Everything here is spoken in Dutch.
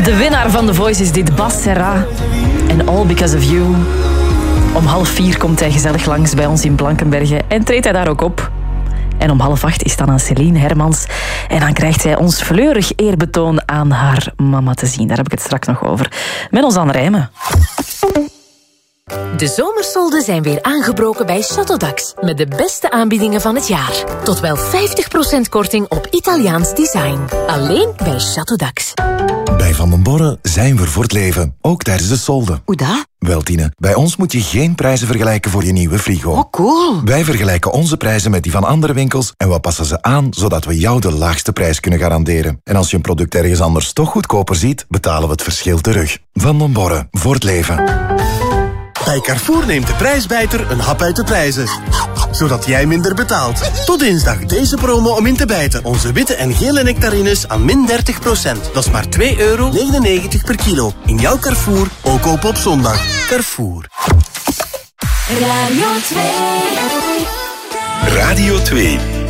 De winnaar van The Voice is dit, Bas Serra. En All Because of You. Om 3:30 komt hij gezellig langs bij ons in Blankenberge en treedt hij daar ook op. En om 7:30 is dan aan Céline Hermans. En dan krijgt zij ons fleurig eerbetoon aan haar mama te zien. Daar heb ik het straks nog over. Met ons aan Rijmen. De zomersolden zijn weer aangebroken bij Chateau d'Ax. Met de beste aanbiedingen van het jaar. Tot wel 50% korting op Italiaans design. Alleen bij Chateau d'Ax. Bij Van den Borre zijn we voor het leven. Ook tijdens de solden. Hoe dat? Wel, Tine, bij ons moet je geen prijzen vergelijken voor je nieuwe frigo. Oh, cool. Wij vergelijken onze prijzen met die van andere winkels en we passen ze aan, zodat we jou de laagste prijs kunnen garanderen. En als je een product ergens anders toch goedkoper ziet, betalen we het verschil terug. Van den Borre, voor het leven. Bij Carrefour neemt de prijsbijter een hap uit de prijzen. Zodat jij minder betaalt. Tot dinsdag deze promo om in te bijten. Onze witte en gele nectarines aan min 30%. Dat is maar €2,99 per kilo. In jouw Carrefour, ook open op zondag. Carrefour. Radio 2. Radio 2.